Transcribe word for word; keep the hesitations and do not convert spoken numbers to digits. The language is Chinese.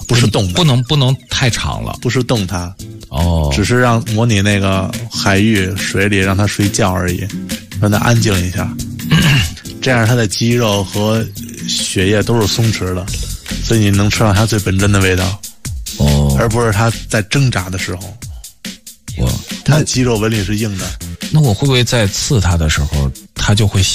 不是动它， 不能不能太长了， 不是动它， 哦， 只是让模拟那个海域水里让它睡觉而已，让它安静一下，这样它的肌肉和血液都是松弛的，所以你能吃到它最本真的味道， 哦， 而不是它在挣扎的时候， 我它的肌肉纹理是硬的。 那我会不会在刺它的时候，它就会